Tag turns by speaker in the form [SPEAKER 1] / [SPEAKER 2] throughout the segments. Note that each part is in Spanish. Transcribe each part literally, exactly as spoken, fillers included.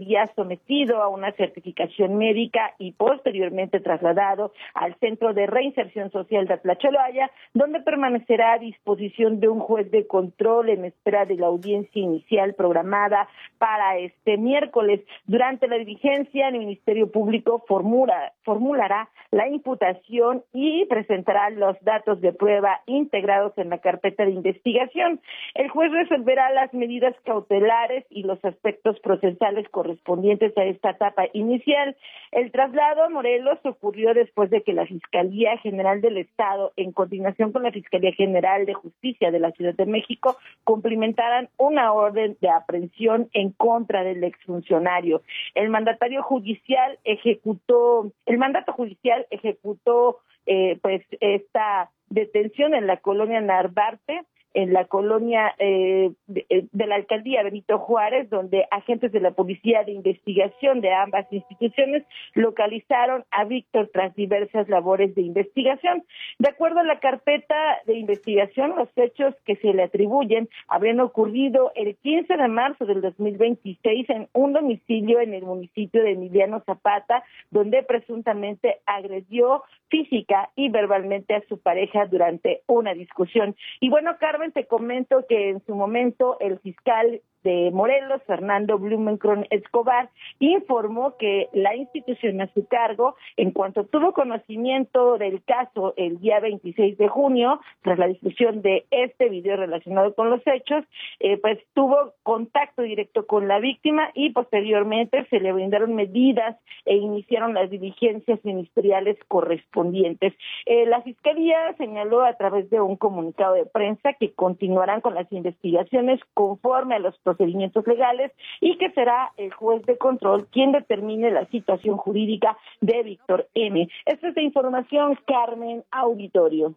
[SPEAKER 1] sería sometido a una certificación médica y posteriormente trasladado al Centro de Reinserción Social de Atlacholoaya, donde permanecerá a disposición de un juez de control en espera de la audiencia inicial programada para este miércoles. Durante la diligencia, el Ministerio Público formula, formulará la imputación y presentará los datos de prueba integrados en la carpeta de investigación. El juez resolverá las medidas cautelares y los aspectos procesales correspondientes a esta etapa inicial. El traslado a Morelos ocurrió después de que la Fiscalía General del Estado, en coordinación con la Fiscalía General de Justicia de la Ciudad de México, cumplimentaran una orden de aprehensión en contra del exfuncionario. El mandatario judicial ejecutó, el mandato judicial ejecutó eh, pues esta detención en la colonia Narvarte, en la colonia eh, de, de la alcaldía Benito Juárez, donde agentes de la Policía de Investigación de ambas instituciones localizaron a Víctor tras diversas labores de investigación. De acuerdo a la carpeta de investigación, los hechos que se le atribuyen habrían ocurrido el quince de marzo del dos mil veintiséis en un domicilio en el municipio de Emiliano Zapata, donde presuntamente agredió física y verbalmente a su pareja durante una discusión. Y bueno, Carmen, te comento que en su momento el fiscal de Morelos, Fernando Blumenkron Escobar, informó que la institución a su cargo, en cuanto tuvo conocimiento del caso el día veintiséis de junio, tras la difusión de este video relacionado con los hechos, eh, pues tuvo contacto directo con la víctima y posteriormente se le brindaron medidas e iniciaron las diligencias ministeriales correspondientes. Eh, la Fiscalía señaló a través de un comunicado de prensa que continuarán con las investigaciones conforme a los procedimientos legales y que será el juez de control quien determine la situación jurídica de Víctor M. Esta es la información, Carmen, auditorio.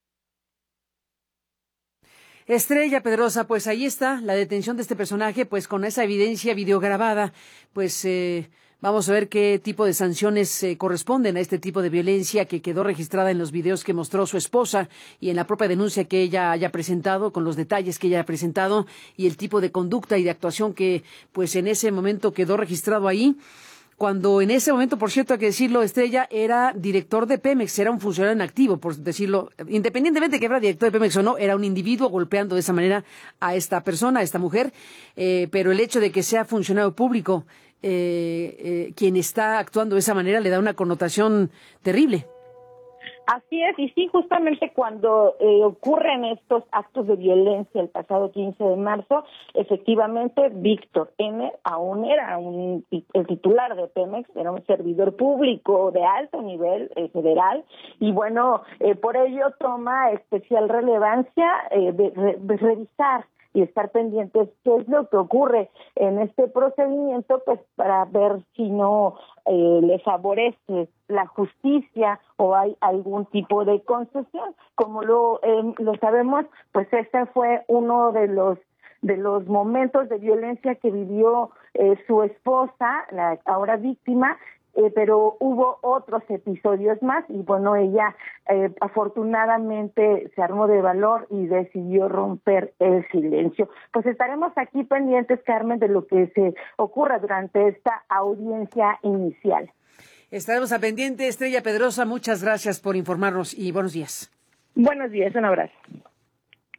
[SPEAKER 2] Estrella Pedrosa, pues ahí está la detención de este personaje, pues con esa evidencia videograbada, pues eh, vamos a ver qué tipo de sanciones eh, corresponden a este tipo de violencia que quedó registrada en los videos que mostró su esposa y en la propia denuncia que ella haya presentado, con los detalles que ella haya presentado y el tipo de conducta y de actuación que pues en ese momento quedó registrado ahí. Cuando en ese momento, por cierto, hay que decirlo, Estrella era director de Pemex, era un funcionario en activo, por decirlo, independientemente de que era director de Pemex o no, era un individuo golpeando de esa manera a esta persona, a esta mujer, eh, pero el hecho de que sea funcionario público eh, eh, quien está actuando de esa manera le da una connotación terrible.
[SPEAKER 1] Así es, y sí, justamente cuando eh, ocurren estos actos de violencia el pasado quince de marzo, efectivamente Víctor M. aún era un, el titular de Pemex, era un servidor público de alto nivel eh, federal, y bueno, eh, por ello toma especial relevancia eh, de, de, de revisar y estar pendientes qué es lo que ocurre en este procedimiento, pues para ver si no eh, le favorece la justicia o hay algún tipo de concesión. Como lo eh, lo sabemos, pues este fue uno de los de los momentos de violencia que vivió eh, su esposa, la ahora víctima, Eh, pero hubo otros episodios más y bueno, ella eh, afortunadamente se armó de valor y decidió romper el silencio. Pues estaremos aquí pendientes, Carmen, de lo que se ocurra durante esta audiencia inicial.
[SPEAKER 2] Estaremos a pendiente. Estrella Pedrosa, muchas gracias por informarnos y buenos días.
[SPEAKER 1] Buenos días, un abrazo.